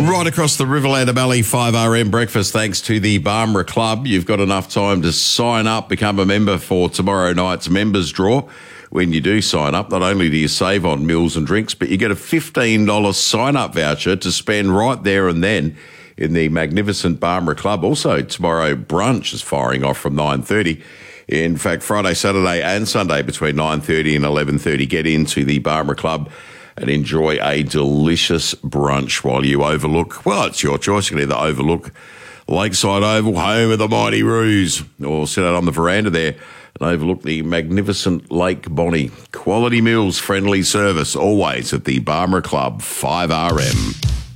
Right across the Riverland Valley 5RM breakfast, thanks to the Barmera Club. You've got enough time to sign up, become a member for tomorrow night's members draw. When you do sign up, not only do you save on meals and drinks, but you get a $15 sign-up voucher to spend right there and then in the magnificent Barmera Club. Also, tomorrow brunch is firing off from 9:30. In fact, Friday, Saturday and Sunday between 9:30 and 11:30, get into the Barmera Club and enjoy a delicious brunch while you overlook, well, it's your choice. You can either overlook Lakeside Oval, home of the Mighty Roos, or sit out on the veranda there and overlook the magnificent Lake Bonnie. Quality meals, friendly service, always at the Barmera Club 5RM.